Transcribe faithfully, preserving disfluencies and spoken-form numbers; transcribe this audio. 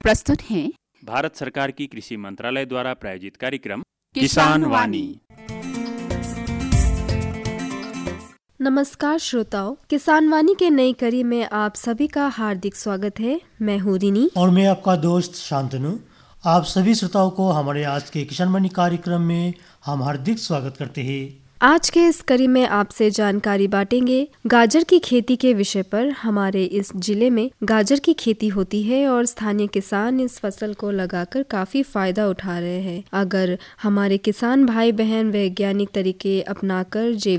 प्रस्तुत हैं भारत सरकार की कृषि मंत्रालय द्वारा प्रायोजित कार्यक्रम किसान वाणी। नमस्कार श्रोताओं, किसान वाणी के नई कड़ी में आप सभी का हार्दिक स्वागत है। मैं हूँ रिनी और मैं आपका दोस्त शांतनु। आप सभी श्रोताओं को हमारे आज के किसान वाणी कार्यक्रम में हम हार्दिक स्वागत करते हैं। आज के इस कड़ी में आपसे जानकारी बांटेंगे गाजर की खेती के विषय पर। हमारे इस जिले में गाजर की खेती होती है और स्थानीय किसान इस फसल को लगाकर काफी फायदा उठा रहे हैं। अगर हमारे किसान भाई बहन वैज्ञानिक तरीके अपनाकर जैविक